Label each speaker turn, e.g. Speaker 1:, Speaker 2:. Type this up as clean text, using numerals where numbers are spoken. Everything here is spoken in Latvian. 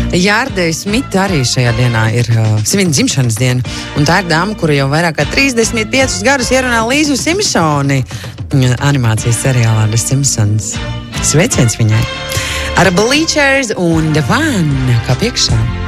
Speaker 1: Jārdei Smita arī šajā dienā ir svin dzimšanas diena, un tā ir dāma, kura jau vairāk kā 35 gadus ierunā Līzu Simpsoni animācijas seriālā The Simpsons. Sveiciens viņai! Ar Bleachers un The One kā priekšā.